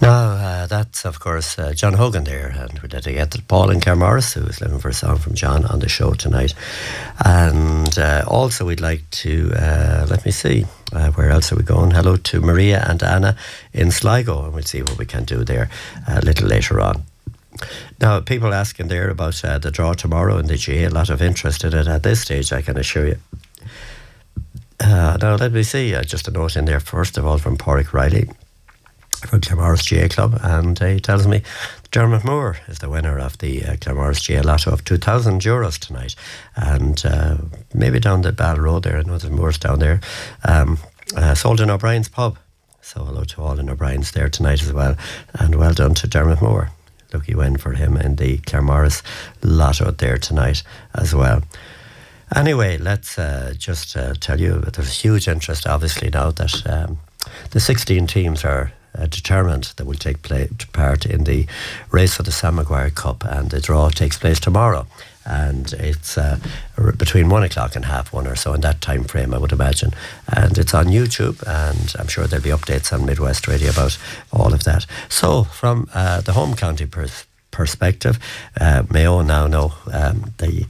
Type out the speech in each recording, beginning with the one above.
Now, that's, of course, John Hogan there, and we dedicated Paul and Claire Morris, who is looking for a song from John on the show tonight. And also, we'd like to, let me see, where else are we going? Hello to Maria and Anna in Sligo, and we'll see what we can do there a little later on. Now, people asking there about the draw tomorrow in the GA, a lot of interest in it at this stage, I can assure you. Now, let me see, just a note in there, first of all, from Pádraig Riley from Claremorris GA Club, and he tells me Dermot Moore is the winner of the Claremorris GA Lotto of €2,000 tonight, and maybe down the Ball Road there, I know there's Moores down there, sold in O'Brien's pub, so hello to all in O'Brien's there tonight as well, and well done to Dermot Moore. Lucky win for him in the Claremorris Lotto there tonight as well. Anyway, let's just tell you that there's huge interest obviously now that the 16 teams are determined that will take part in the race for the Sam Maguire Cup, and the draw takes place tomorrow, and it's between 1 o'clock and 1:30 or so in that time frame, I would imagine, and it's on YouTube, and I'm sure there'll be updates on Midwest Radio about all of that. So from the home county perspective, Mayo now know the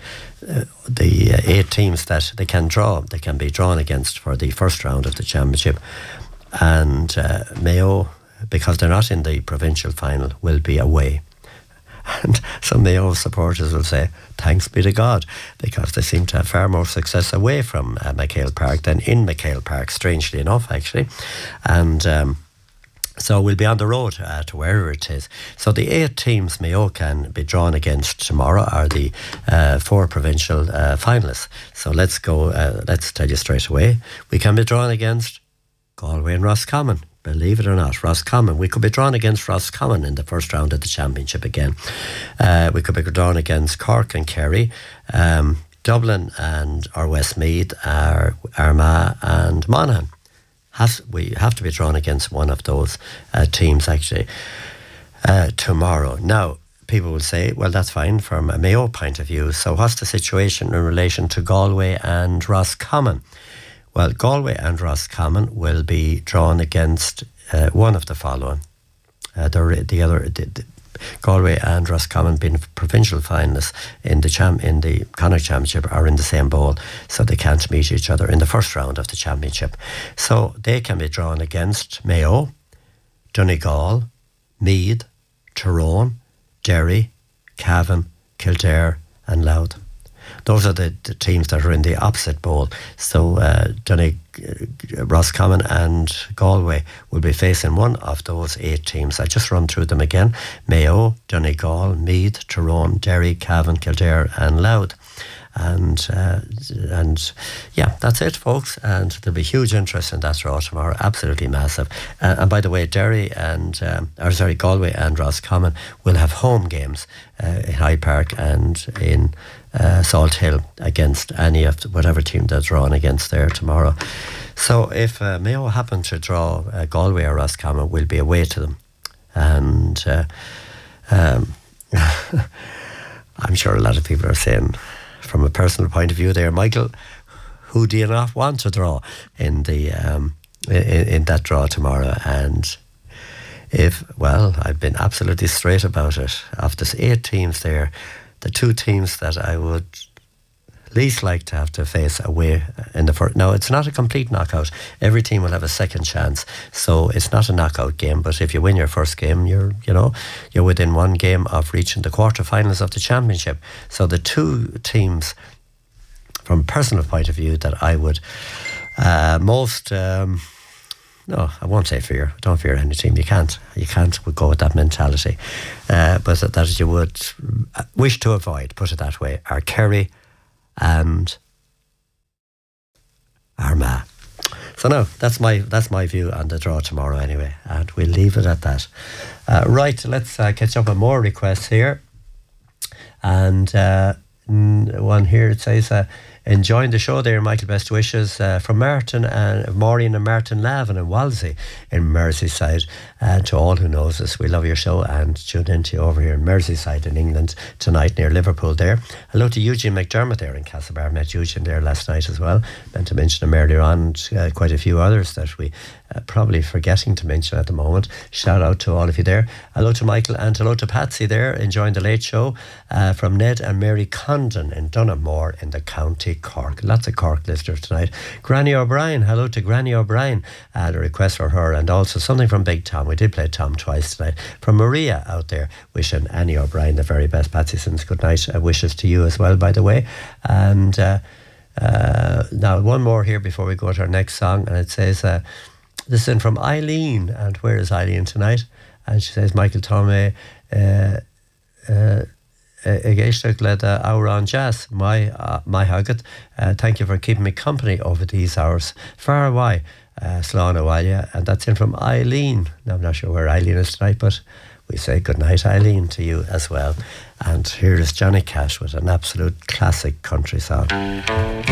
8 teams that they can be drawn against for the first round of the championship. And Mayo, because they're not in the provincial final, will be away. And some Mayo supporters will say, thanks be to God, because they seem to have far more success away from McHale Park than in McHale Park, strangely enough, actually. And so we'll be on the road to wherever it is. So the 8 teams Mayo can be drawn against tomorrow are the 4 provincial finalists. So let's go, let's tell you straight away. We can be drawn against Galway and Roscommon, believe it or not. Roscommon, we could be drawn against Roscommon in the first round of the championship again. We could be drawn against Cork and Kerry, Dublin or Westmeath, Armagh and Monaghan. We have to be drawn against one of those teams actually tomorrow. Now, people will say, well, that's fine from a Mayo point of view. So what's the situation in relation to Galway and Roscommon? Well, Galway and Roscommon will be drawn against one of the following. Galway and Roscommon being provincial finalists in the Connacht Championship are in the same bowl, so they can't meet each other in the first round of the championship. So they can be drawn against Mayo, Donegal, Meath, Tyrone, Derry, Cavan, Kildare and Louth. Those are the teams that are in the opposite bowl. So Roscommon and Galway will be facing one of those 8 teams. I just run through them again. Mayo, Donegal, Meath, Tyrone, Derry, Cavan, Kildare and Louth. And yeah, that's it, folks. And there'll be huge interest in that draw tomorrow. Absolutely massive. And by the way, Galway and Roscommon will have home games in Hyde Park and in Salt Hill against any of whatever team they're drawn against there tomorrow. So if Mayo happen to draw Galway or Roscommon, we'll be away to them. And I'm sure a lot of people are saying, from a personal point of view there, Michael, who do you not want to draw in the in that draw tomorrow? And I've been absolutely straight about it. Of the 8 teams there, the 2 teams that I would least like to have to face away in the first. Now, it's not a complete knockout. Every team will have a second chance, so it's not a knockout game. But if you win your first game, you're within 1 game of reaching the quarterfinals of the championship. So the 2 teams, from a personal point of view, that I would no, I won't say fear. Don't fear any team. You can't go with that mentality. But that you would wish to avoid, put it that way, are Kerry and Armagh. So no, that's my view on the draw tomorrow anyway, and we'll leave it at that. Right, let's catch up on more requests here. And one here, it says, enjoying the show there, Michael. Best wishes from Martin and Maureen and Martin Lavin in Walsey in Merseyside. And to all who knows us, we love your show and tune in to you over here in Merseyside in England tonight near Liverpool there. Hello to Eugene McDermott there in Castlebar. Met Eugene there last night as well. Meant to mention him earlier on, quite a few others that we probably forgetting to mention at the moment. Shout out to all of you there. Hello to Michael and hello to Patsy there, enjoying the late show from Ned and Mary Condon in Dunamore in the County Cork. Lots of Cork listeners tonight. Granny O'Brien, hello to Granny O'Brien. A request for her, and also something from Big Tom. We did play Tom twice tonight. From Maria out there, wishing Annie O'Brien the very best. Patsy sends good night wishes to you as well, by the way. And now one more here before we go to our next song, and it says this is in from Eileen. And where is Eileen tonight? And she says, Michael Tomei Egéisteach le Auran Jazz, my haggard. Thank you for keeping me company over these hours. Far away, Slán Awaya, and that's in from Eileen. Now, I'm not sure where Eileen is tonight, but we say good night, Eileen, to you as well. And here is Johnny Cash with an absolute classic country song.